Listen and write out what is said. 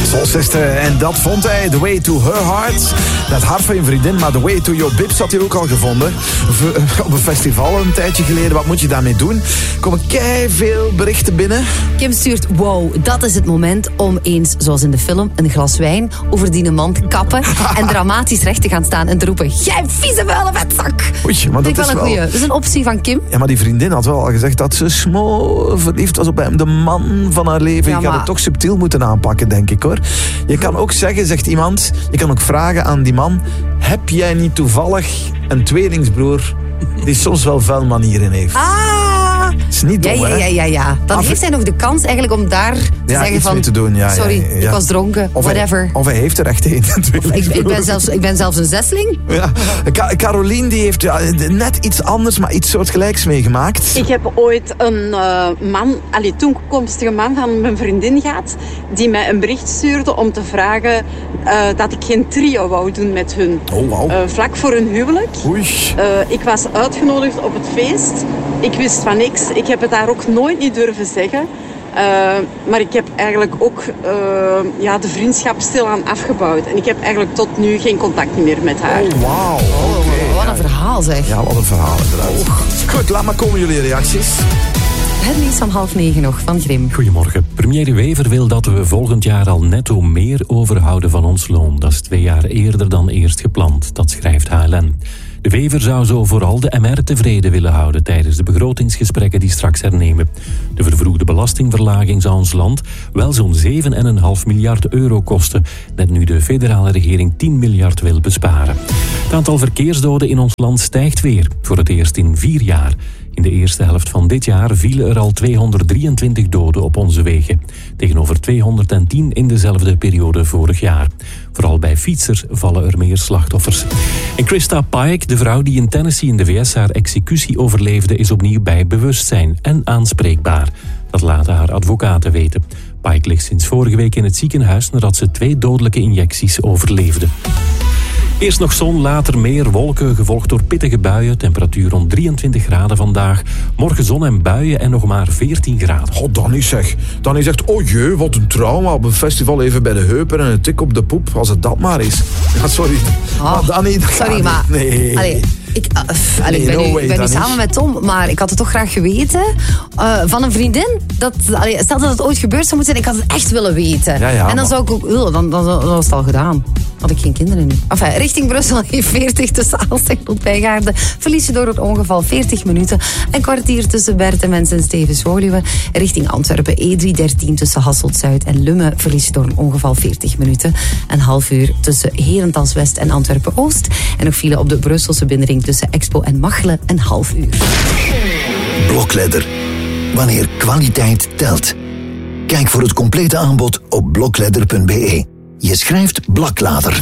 Soulsister, en dat vond hij, The Way to Her Heart. Dat hart van je vriendin, maar The Way to Your Bibs had hij ook al gevonden. Op een festival een tijdje geleden. Wat moet je daarmee doen? Er komen keiveel berichten binnen. Kim stuurt, wow, dat is het moment om eens, zoals in de film, een glas wijn over die man te kappen en dramatisch recht te gaan staan en te roepen, jij vieze vuile vetzak. Oei, maar dat is wel een goeie. Dat is een optie van Kim. Ja, maar die vriendin had wel al gezegd dat ze verliefd was op hem, de man van haar leven. Je gaat het toch subtiel moeten aanpakken, denk ik, hoor. Je kan ook zeggen, zegt iemand, je kan ook vragen aan die man, heb jij niet toevallig een tweelingsbroer die soms wel vuil manieren heeft? Is niet dom, ja. Dan heeft hij nog de kans eigenlijk om daar te zeggen van... te doen. Sorry, ik was dronken, whatever. Of hij heeft er echt een. Ik ben zelfs een zesling. Ja. Carolien die heeft net iets anders, maar iets soortgelijks meegemaakt. Ik heb ooit een toekomstige man van mijn vriendin gehad, die mij een bericht stuurde om te vragen dat ik geen trio wou doen met hun. Oh, wow. Vlak voor hun huwelijk. Oei. Ik was uitgenodigd op het feest. Ik wist van niks. Ik heb het daar ook nooit niet durven zeggen. Maar ik heb eigenlijk ook de vriendschap stilaan afgebouwd. En ik heb eigenlijk tot nu geen contact meer met haar. Oh, wauw. Wat een verhaal, zeg. Ja, wat een verhaal, inderdaad. Goed, laat maar komen jullie reacties. Het nieuws van 8:30 nog van Grim. Goedemorgen. Premier De Wever wil dat we volgend jaar al netto meer overhouden van ons loon. Dat is 2 jaar eerder dan eerst gepland. Dat schrijft HLN. De Wever zou zo vooral de MR tevreden willen houden tijdens de begrotingsgesprekken die straks hernemen. De vervroegde belastingverlaging zou ons land wel zo'n 7,5 miljard euro kosten, net nu de federale regering 10 miljard wil besparen. Het aantal verkeersdoden in ons land stijgt weer, voor het eerst in 4 jaar. In de eerste helft van dit jaar vielen er al 223 doden op onze wegen, tegenover 210 in dezelfde periode vorig jaar. Vooral bij fietsers vallen er meer slachtoffers. En Krista Pike, de vrouw die in Tennessee in de VS haar executie overleefde, is opnieuw bij bewustzijn en aanspreekbaar. Dat laten haar advocaten weten. Pike ligt sinds vorige week in het ziekenhuis nadat ze 2 dodelijke injecties overleefde. Eerst nog zon, later meer wolken, gevolgd door pittige buien. Temperatuur rond 23 graden vandaag. Morgen zon en buien en nog maar 14 graden. God, Danny zeg. Danny zegt, oh jee, wat een trauma. Op een festival even bij de heupen en een tik op de poep. Als het dat maar is. Ja, sorry. Danny, sorry, maar... Nee. Allee. Ik ben nu samen met Tom, maar ik had het toch graag geweten van een vriendin. Stel dat het ooit gebeurd zou moeten zijn, ik had het echt willen weten. Ja, en dan zou ik ook, dan was het al gedaan. Had ik geen kinderen nu. Enfin, richting Brussel E40 tussen Aalst tot Bijgaarden. Verlies je door het ongeval 40 minuten. Een kwartier tussen Bertemens en Stevens-Woluwe. Richting Antwerpen E313 tussen Hasselt-Zuid en Lummen. Verlies je door een ongeval 40 minuten. Een half uur tussen Herentals-West en Antwerpen-Oost. En nog file op de Brusselse binnenring tussen Expo en Machelen een half uur. Blokledder. Wanneer kwaliteit telt. Kijk voor het complete aanbod op blokledder.be. Je schrijft Blaklader.